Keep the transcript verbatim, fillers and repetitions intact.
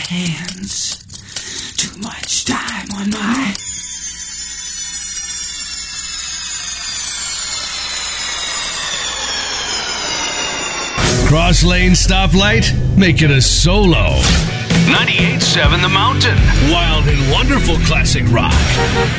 hands. Too much time on my... Cross lane stoplight? Make it a solo. ninety-eight point seven The Mountain. Wild and wonderful classic rock.